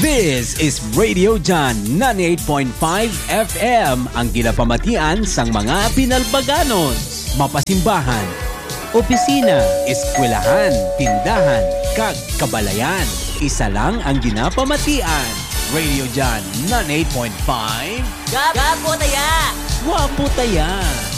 This is Radio John 98.5 FM, ang ginapamatian sang mga Pinalbaganos. Mapasimbahan, opisina, eskwelahan, tindahan, kag kabalayan. Isa lang ang ginapamatian. Radio John 98.5. Gapo taya! Wapo taya!